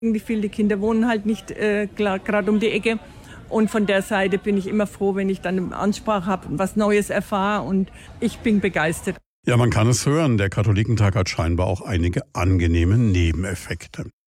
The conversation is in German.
Viele Kinder wohnen halt nicht gerade um die Ecke. Und von der Seite bin ich immer froh, wenn ich dann eine Ansprache habe, was Neues erfahre. Und ich bin begeistert. Ja, man kann es hören. Der Katholikentag hat scheinbar auch einige angenehme Nebeneffekte.